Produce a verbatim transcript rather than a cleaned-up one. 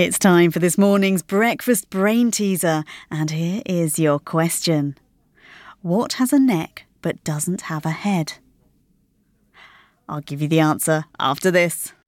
It's time for this morning's breakfast brain teaser, and here is your question. What has a neck but doesn't have a head? I'll give you the answer after this.